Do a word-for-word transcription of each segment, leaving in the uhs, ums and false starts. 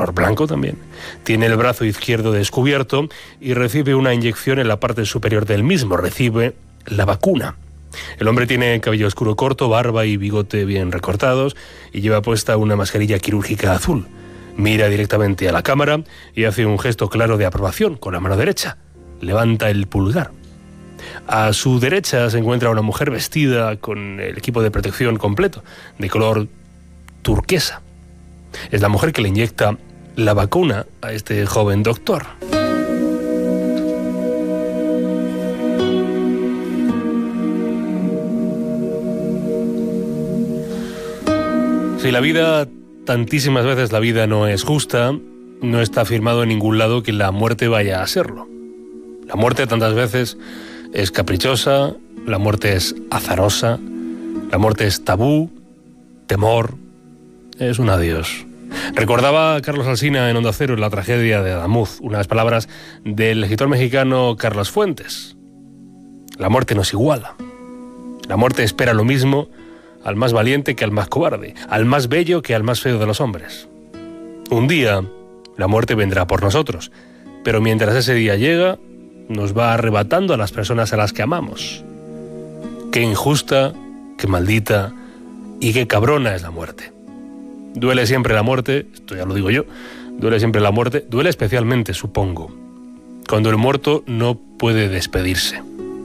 color blanco también. Tiene el brazo izquierdo descubierto y recibe una inyección en la parte superior del mismo. Recibe la vacuna. El hombre tiene cabello oscuro corto, barba y bigote bien recortados y lleva puesta una mascarilla quirúrgica azul. Mira directamente a la cámara y hace un gesto claro de aprobación con la mano derecha. Levanta el pulgar. A su derecha se encuentra una mujer vestida con el equipo de protección completo, de color turquesa. Es la mujer que le inyecta la vacuna a este joven doctor. Si la vida, tantísimas veces la vida no es justa, no está afirmado en ningún lado que la muerte vaya a serlo. La muerte tantas veces es caprichosa, la muerte es azarosa, la muerte es tabú, temor, es un adiós. Recordaba Carlos Alsina en Onda Cero en la tragedia de Adamuz, unas palabras del escritor mexicano Carlos Fuentes. La muerte nos iguala. La muerte espera lo mismo al más valiente que al más cobarde, al más bello que al más feo de los hombres. Un día, la muerte vendrá por nosotros, pero mientras ese día llega, nos va arrebatando a las personas a las que amamos. Qué injusta, qué maldita y qué cabrona es la muerte. Duele siempre la muerte, esto ya lo digo yo, duele siempre la muerte, duele especialmente, supongo, cuando el muerto no puede despedirse.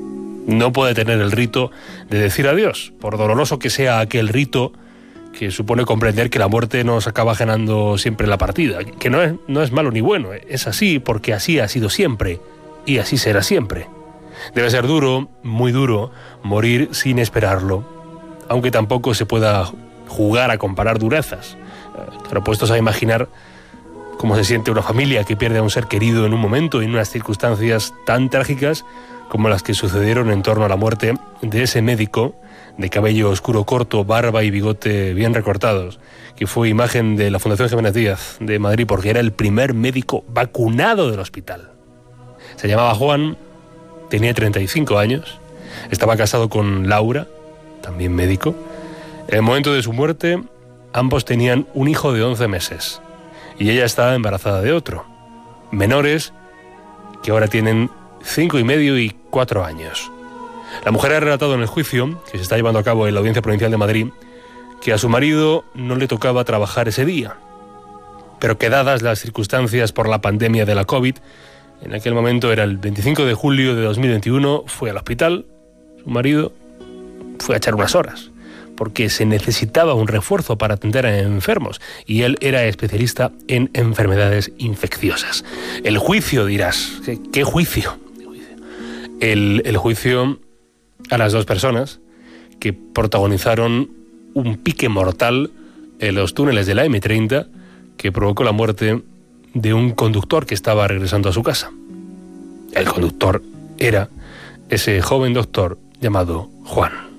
No puede tener el rito de decir adiós, por doloroso que sea aquel rito que supone comprender que la muerte nos acaba ganando siempre la partida, que no es, no es malo ni bueno, es así porque así ha sido siempre y así será siempre. Debe ser duro, muy duro, morir sin esperarlo, aunque tampoco se pueda jugar a comparar durezas. Pero puestos a imaginar cómo se siente una familia que pierde a un ser querido en un momento y en unas circunstancias tan trágicas como las que sucedieron en torno a la muerte de ese médico de cabello oscuro corto, barba y bigote bien recortados, que fue imagen de la Fundación Jiménez Díaz de Madrid porque era el primer médico vacunado del hospital. Se llamaba Juan, tenía treinta y cinco años, estaba casado con Laura, también médico. En el momento de su muerte, ambos tenían un hijo de once meses y ella estaba embarazada de otro, menores que ahora tienen cinco y medio y cuatro años. La mujer ha relatado en el juicio, que se está llevando a cabo en la Audiencia Provincial de Madrid, que a su marido no le tocaba trabajar ese día, pero que dadas las circunstancias por la pandemia de la COVID, en aquel momento era el veinticinco de julio de dos mil veintiuno, fue al hospital, su marido fue a echar unas horas, porque se necesitaba un refuerzo para atender a enfermos, y él era especialista en enfermedades infecciosas. El juicio, dirás, ¿qué, qué juicio? El, el juicio a las dos personas que protagonizaron un pique mortal en los túneles de la eme treinta que provocó la muerte de un conductor que estaba regresando a su casa. El conductor era ese joven doctor llamado Juan.